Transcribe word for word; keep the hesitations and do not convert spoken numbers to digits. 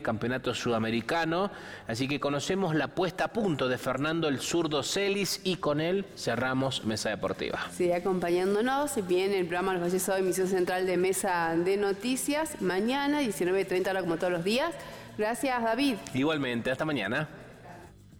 campeonato sudamericano, así que conocemos la puesta a punto de Fernando el Zurdo Celis y con él cerramos Mesa Deportiva. Sí, acompañándonos, viene el programa Los Valles hoy, emisión central de Mesa de Noticias, mañana, diecinueve treinta, ahora como todos los días. Gracias, David. Igualmente, hasta mañana.